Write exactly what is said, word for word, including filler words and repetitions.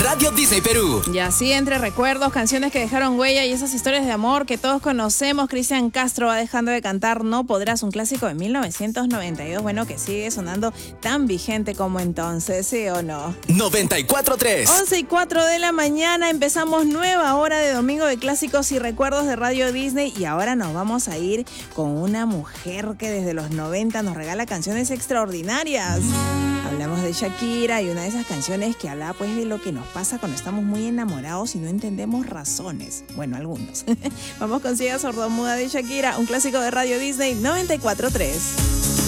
Radio Disney Perú. Y así, entre recuerdos, canciones que dejaron huella y esas historias de amor que todos conocemos, Cristian Castro va dejando de cantar No Podrás, un clásico de mil novecientos noventa y dos, bueno, que sigue sonando tan vigente como entonces, ¿sí o no? noventa y cuatro punto tres. once y cuatro de la mañana, empezamos nueva hora de Domingo de Clásicos y Recuerdos de Radio Disney, y ahora nos vamos a ir con una mujer que desde los noventa nos regala canciones extraordinarias. Hablamos de Shakira, y una de esas canciones que habla pues de lo que nos pasa cuando estamos muy enamorados y no entendemos razones. Bueno, algunos. Vamos con Ciega Sordomuda de Shakira, un clásico de Radio Disney noventa y cuatro punto tres.